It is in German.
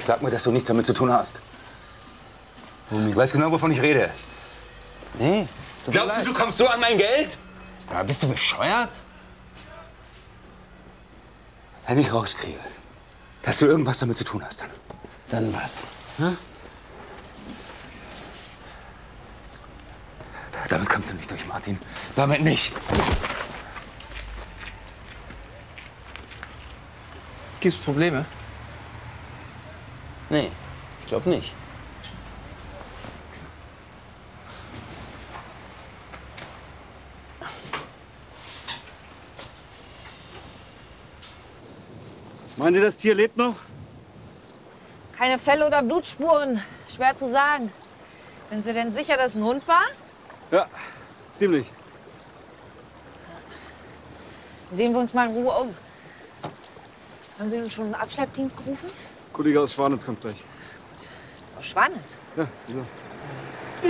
Sag mir, dass du nichts damit zu tun hast. Du weißt genau, wovon ich rede. Nee. Glaubst du kommst so an mein Geld? Da bist du bescheuert? Wenn ich rauskriege, dass du irgendwas damit zu tun hast, dann. Dann was? Hm? Damit kommst du nicht durch, Martin. Damit nicht. Gibt's Probleme? Nee, ich glaube nicht. Meinen Sie, das Tier lebt noch? Keine Felle oder Blutspuren. Schwer zu sagen. Sind Sie denn sicher, dass es ein Hund war? Ja, ziemlich. Sehen wir uns mal in Ruhe um. Haben Sie denn schon einen Abschleppdienst gerufen? Kollege aus Schwanitz kommt gleich. Aus Schwanitz? Ja, wieso?